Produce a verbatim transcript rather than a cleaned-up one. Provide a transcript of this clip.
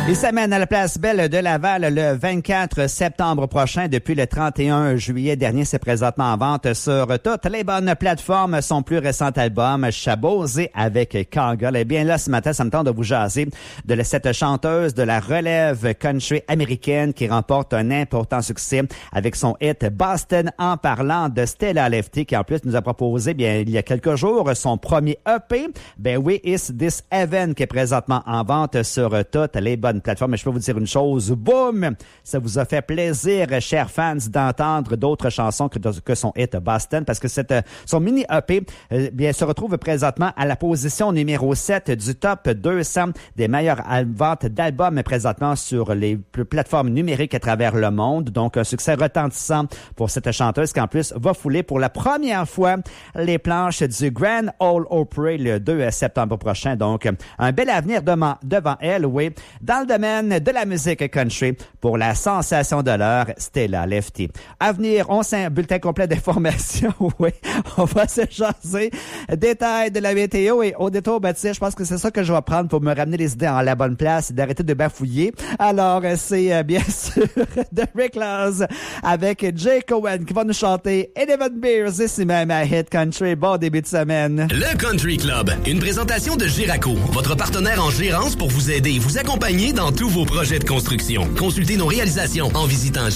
Il s'amène à la Place Belle de Laval le vingt-quatre septembre prochain. Depuis le trente et un juillet dernier, c'est présentement en vente sur toutes les bonnes plateformes. Son plus récent album, Chabosé avec Kangol. Eh bien là, ce matin, ça me tente de vous jaser de cette chanteuse de la relève country américaine qui remporte un important succès avec son hit Boston, en parlant de Stella Lefty, qui en plus nous a proposé, bien, il y a quelques jours, son premier E P. Ben oui, Is This Heaven, qui est présentement en vente sur toutes les bonnes plateformes. Mais je peux vous dire une chose, boum! Ça vous a fait plaisir, chers fans, d'entendre d'autres chansons que, que son hit Boston, parce que cette, son mini E P euh, bien, se retrouve présentement à la position numéro sept du top deux cents des meilleures ventes d'albums présentement sur les plateformes numériques à travers le monde. Donc, un succès retentissant pour cette chanteuse qui, en plus, va fouler pour la première fois les planches du Grand Ole Opry le deux septembre prochain. Donc, un bel avenir devant, devant elle, oui, dans le domaine de la musique country pour la sensation de l'heure, Stella Lefty. À venir, on s'est un bulletin complet d'informations. Oui, on va se jaser. Détails de la météo et au détour, ben, tu sais, je pense que c'est ça que je vais prendre pour me ramener les idées en la bonne place et d'arrêter de bafouiller. Alors, c'est euh, bien sûr The Rick Laws avec Jay Cohen qui va nous chanter Eleven Beers ici même à Hit Country. Bon début de semaine. Le Country Club, une présentation de Giraco, votre partenaire en gérance pour vous aider et vous accompagner dans tous vos projets de construction. Consultez nos réalisations en visitant